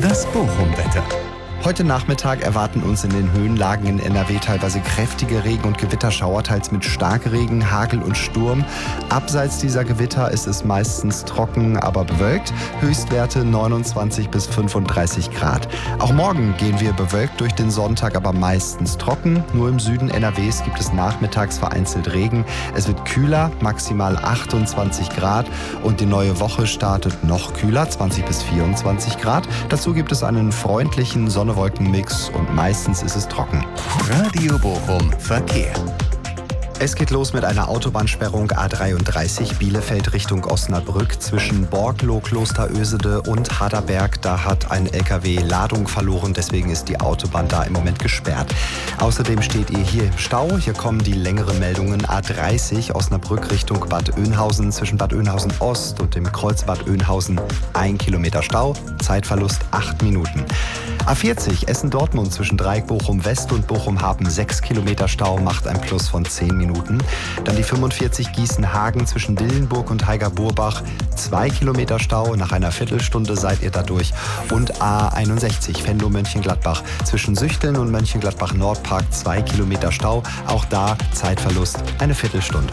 Das Bochum-Wetter. Heute Nachmittag erwarten uns in den Höhenlagen in NRW teilweise kräftige Regen- und Gewitterschauer, teils mit Starkregen, Hagel und Sturm. Abseits dieser Gewitter ist es meistens trocken, aber bewölkt. Höchstwerte 29 bis 35 Grad. Auch morgen gehen wir bewölkt durch den Sonntag, aber meistens trocken. Nur im Süden NRWs gibt es nachmittags vereinzelt Regen. Es wird kühler, maximal 28 Grad. Und die neue Woche startet noch kühler, 20 bis 24 Grad. Dazu gibt es einen freundlichen Sonne-Wolken-Mix und meistens ist es trocken. Radio Bochum Verkehr. Es geht los mit einer Autobahnsperrung A33 Bielefeld Richtung Osnabrück zwischen Borgloh, Klosterösede und Harderberg. Da hat ein LKW Ladung verloren, deswegen ist die Autobahn da im Moment gesperrt. Außerdem steht ihr hier im Stau. Hier kommen die längeren Meldungen. A30 Osnabrück Richtung Bad Oeynhausen zwischen Bad Oeynhausen Ost und dem Kreuz Bad Oeynhausen 1 Kilometer Stau, Zeitverlust 8 Minuten. A40 Essen-Dortmund zwischen Dreieck Bochum West und Bochum Hafen 6 Kilometer Stau, macht ein Plus von 10 Minuten. Dann die 45 Gießen-Hagen zwischen Dillenburg und Heiger-Burbach 2 Kilometer Stau, nach einer Viertelstunde seid ihr da durch. Und A61 Venlo-Mönchengladbach zwischen Süchteln und Mönchengladbach-Nordpark 2 Kilometer Stau, auch da Zeitverlust eine Viertelstunde.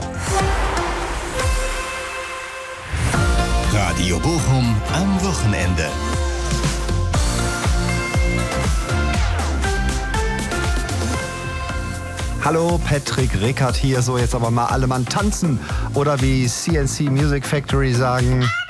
Radio Bochum am Wochenende. Hallo, Patrick Rickert hier. So, jetzt aber mal alle Mann tanzen. Oder wie CNC Music Factory sagen...